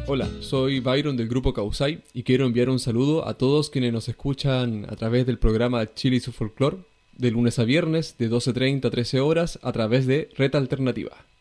Hola, soy Byron del grupo Causai y quiero enviar un saludo a todos quienes nos escuchan a través del programa Chile y su Folclor, de lunes a viernes, de 12:30 a 13 horas, a través de Red Alternativa.